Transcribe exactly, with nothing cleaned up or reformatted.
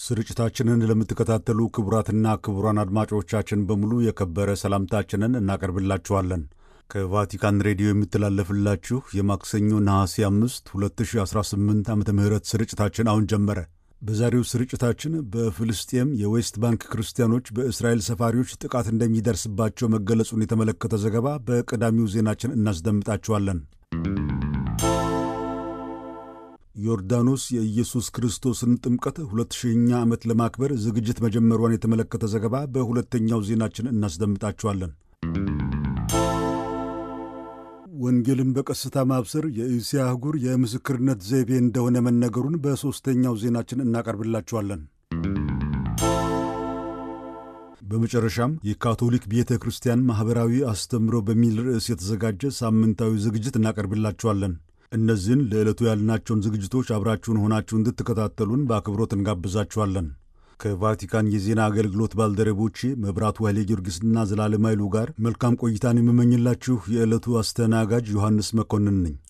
ስርጭታችንን ለምትከታተሉ ክቡራትና ክቡራን አድማጮቻችን በሙሉ የከበረ ሰላምታችንን እናቀርብላችኋለን። ከቫቲካን ሬዲዮ የምትላለፍላችሁ የማክሰኞ ነሐሴ አምስት ሁለት ሺህ አስራ ስምንት ዓመተ ምህረት ስርጭታችን አሁን ጀመረ። በዛሬው ስርጭታችን በፍልስጤም የዌስት ባንክ ክርስቲያኖች በእስራኤል ሰፋሪዎች ጥቃት እንደሚደርስባቸው መገለጹን የተመለከተ ዘገባ በቀዳሚው ዜናችን እናስደምጣችኋለን። ዮርዳኖስ የኢየሱስ ክርስቶስን ጥምቀት ሁለት ሺህኛ ዓመት ለማክበር ዝግጅት መጀመሯን የተመለከተ ዘገባ በሁለተኛው ዜናችን እናስደምጣችኋለን። ወንጌልን በቀስታ ማብሰር የእስያ አህጉር የምስክርነት ዘይቤ እንደሆነ መነገሩን በሦስተኛው ዜናችን እናቀርብላችኋለን። በመጨረሻም የካቶሊክ ቤተ ክርስቲያን ማኅበራዊ አስተምሮ በሚል ርዕስ የተዘጋጀ ሳምንታዊ ዝግጅት እናቀርብላችኋለን። እነዚህን ለዕለቱ ያልናቸውን ዝግጅቶች አብራችሁን ሆናችሁ እንድትከታተሉን በአክብሮት እንጋብዛችኋለን። ከቫቲካን የዜና አገልግሎት ባልደረቦቼ መብራቱ ኃይሌ ጊዮርጊስና ዘላለም ኃይሉ ጋር መልካም ቆይታን የምመኝላችሁ የዕለቱ አስተናጋጅ ዮሐንስ መኮንን ነኝ።